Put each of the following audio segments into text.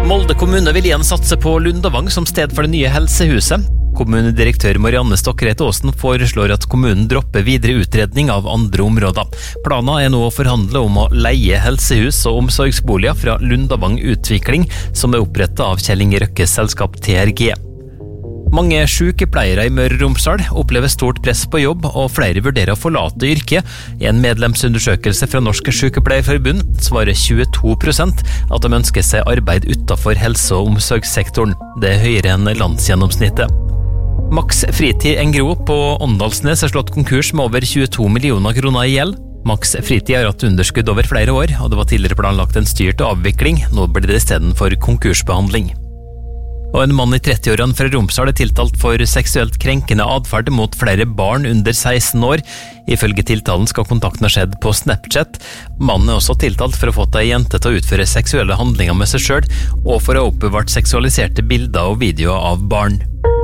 Molde kommune vil igjen satse på Lundavang som sted for det nye helsehuset. Kommunedirektør Marianne Stokkereit Aasen foreslår at kommunen dropper videre utredning av andre områder. Planen nå å forhandle om å leie helsehus og omsorgsboliger fra Lundavang Utvikling, som opprettet av Kjell Inge Røkkes selskap TRG. Mange sykepleiere i Møre og Romsdal opplever stort press på jobb, og flere vurderer å forlate yrket. I en medlemsundersøkelse fra Norske Sykepleierforbund svarer 22% at de ønsker seg arbeid utenfor helse- og omsorgssektoren. Det høyere enn landsgjennomsnittet. Max Fritid Engro på Åndalsnes slått konkurs med over 22 millioner kroner i gjeld. Max Fritid har hatt underskudd over flere år, og det var tidligere planlagt en styrt avvikling. Nå blir det i stedet for konkursbehandling. Og en mann i 30-årene fra Romsdal tiltalt for seksuelt krenkende adferd mot flere barn under 16 år. Ifølge tiltalen skal kontakten ha skjedd på Snapchat. Mannen også tiltalt for å ha fått ei jente til å utføre seksuelle handlinger med seg selv, og for å ha oppbevart seksualiserte bilder og videoer av barn.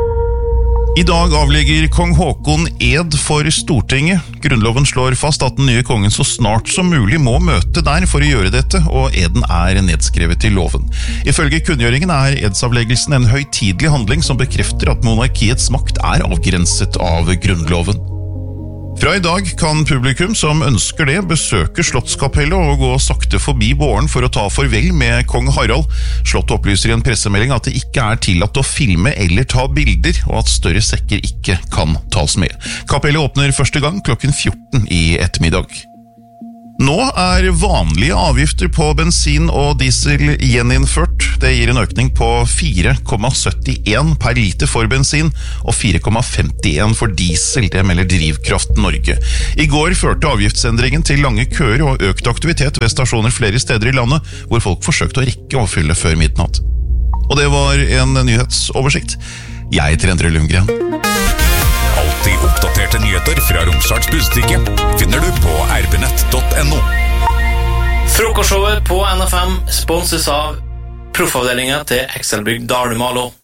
I dag avlegger kong Håkon ed for Stortinget. Grunnloven slår fast at den nye kongen så snart som mulig må møte der for å gjøre dette, og eden er nedskrevet til loven. Ifølge kunngjøringen er edsavleggelsen en høytidelig handling som bekrefter at monarkiets makt er avgrenset av Grunnloven. Fra i dag kan publikum som ønsker det besøke Slottskapellet og gå sakte forbi båren for å ta farvel med kong Harald. Slottet opplyser i en pressemelding at det ikke er tillatt å filme eller ta bilder, og at større sekker ikke kan tas med. Kapellet åpner første gang klokken 14 i ettermiddag. Nå er vanlige avgifter på bensin og diesel gjeninnført. Det gir en økning på 4,71 per liter for bensin og 4,51 for diesel, det melder Drivkraft Norge. I går førte avgiftsendringen til lange køer og økt aktivitet ved stasjoner flere steder i landet, hvor folk forsøkte å rekke å fylle før midnatt. Og det var en nyhetsoversikt. Jeg heter Endre Lundgren. Alltid oppdaterte nyheter fra Romsdals Budstikke finner du på rbnett.no. Frokostshowet på NFM sponses av proffavdelingen til Excelbrygg Dalumalo.